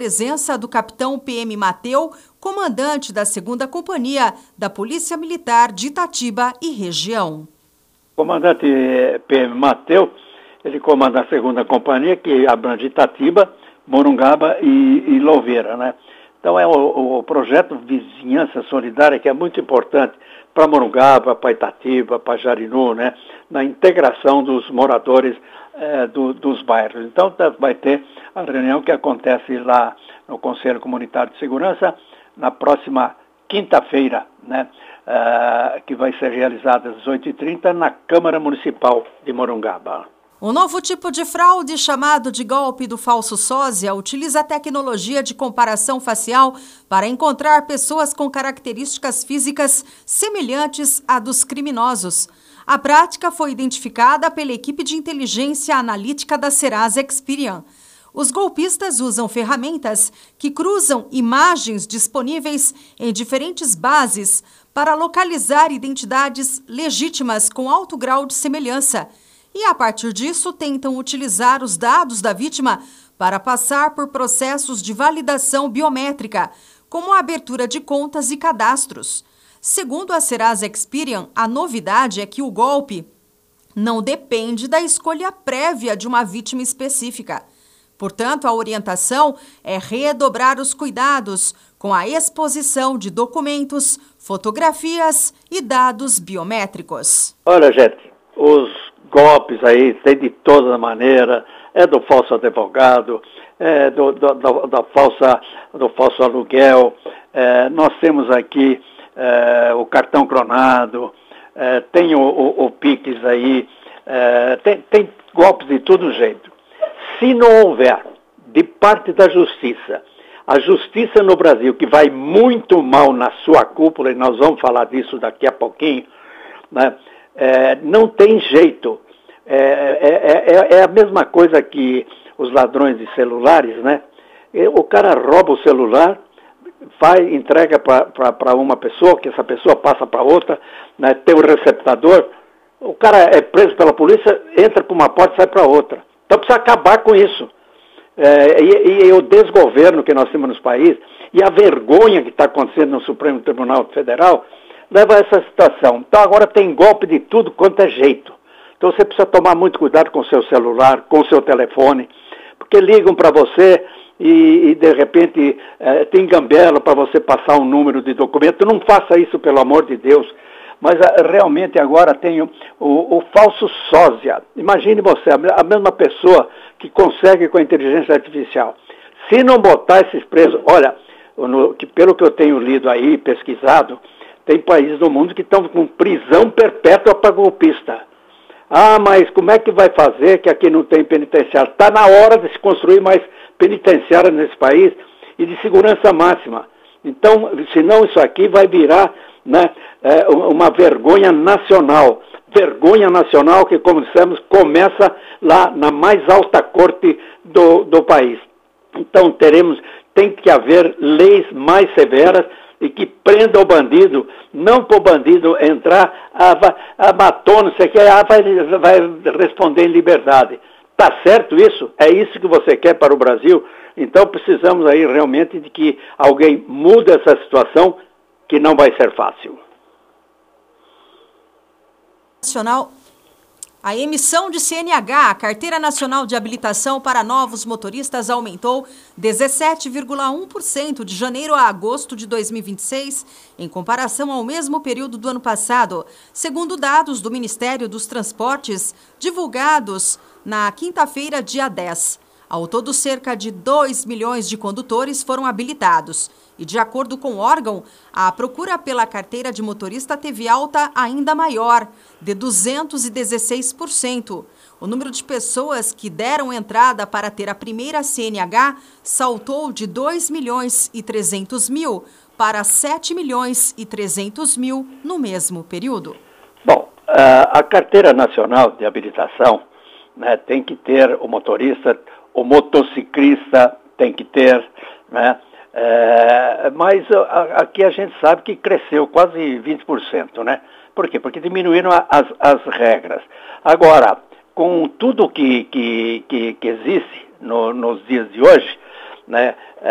presença do capitão PM Mateu, comandante da 2ª Companhia da Polícia Militar de Itatiba e região. O comandante PM Mateu, ele comanda a 2ª Companhia, que abrange Itatiba, Morungaba e Louveira, né? Então é o projeto Vizinhança Solidária, que é muito importante para Morungaba, para Itatiba, para Jarinu, né? Na integração dos moradores dos bairros. Então vai ter a reunião que acontece lá no Conselho Comunitário de Segurança na próxima quinta-feira, né? Que vai ser realizada às 18h30 na Câmara Municipal de Morungaba. Um novo tipo de fraude, chamado de golpe do falso sósia, utiliza a tecnologia de comparação facial para encontrar pessoas com características físicas semelhantes à dos criminosos. A prática foi identificada pela equipe de inteligência analítica da Serasa Experian. Os golpistas usam ferramentas que cruzam imagens disponíveis em diferentes bases para localizar identidades legítimas com alto grau de semelhança. E, a partir disso, tentam utilizar os dados da vítima para passar por processos de validação biométrica, como a abertura de contas e cadastros. Segundo a Serasa Experian, a novidade é que o golpe não depende da escolha prévia de uma vítima específica. Portanto, a orientação é redobrar os cuidados com a exposição de documentos, fotografias e dados biométricos. Olha, gente, os golpes aí tem de toda maneira, é do falso advogado, é do falso aluguel, nós temos aqui o cartão clonado, tem o Pix aí, tem golpes de todo jeito. Se não houver, de parte da justiça, a justiça no Brasil, que vai muito mal na sua cúpula, e nós vamos falar disso daqui a pouquinho, né? Não tem jeito. É a mesma coisa que os ladrões de celulares, né? O cara rouba o celular, entrega para uma pessoa, que essa pessoa passa para outra, né? Tem o receptador, o cara é preso pela polícia, entra para uma porta e sai para outra. Então precisa acabar com isso. E o desgoverno que nós temos nos países, e a vergonha que está acontecendo no Supremo Tribunal Federal, leva a essa situação. Então agora tem golpe de tudo quanto é jeito. Então você precisa tomar muito cuidado com o seu celular, com o seu telefone, porque ligam para você e de repente tem gambela para você passar um número de documento. Não faça isso, pelo amor de Deus. Mas realmente agora tem o falso sósia. Imagine você, a mesma pessoa que consegue com a inteligência artificial. Se não botar esses presos, olha, pelo que eu tenho lido aí, pesquisado, tem países do mundo que estão com prisão perpétua para golpista. Ah, mas como é que vai fazer que aqui não tem penitenciário? Está na hora de se construir mais penitenciária nesse país e de segurança máxima. Então, senão isso aqui vai virar, né, uma vergonha nacional. Vergonha nacional que, como dissemos, começa lá na mais alta corte do país. Então tem que haver leis mais severas e que prenda o bandido, não para o bandido entrar, matou, não sei o que, vai responder em liberdade. Tá certo isso? É isso que você quer para o Brasil? Então precisamos aí realmente de que alguém mude essa situação, que não vai ser fácil. A emissão de CNH, a Carteira Nacional de Habilitação para novos motoristas, aumentou 17,1% de janeiro a agosto de 2026, em comparação ao mesmo período do ano passado, segundo dados do Ministério dos Transportes, divulgados na quinta-feira, dia 10. Ao todo, cerca de 2 milhões de condutores foram habilitados. E, de acordo com o órgão, a procura pela carteira de motorista teve alta ainda maior, de 216%. O número de pessoas que deram entrada para ter a primeira CNH saltou de 2.300.000 para 7.300.000 no mesmo período. Bom, a Carteira Nacional de Habilitação, né, tem que ter o motorista, o motociclista tem que ter, né? Mas aqui a gente sabe que cresceu quase 20%, né? Por quê? Porque diminuíram as regras. Agora, com tudo que existe nos dias de hoje, né,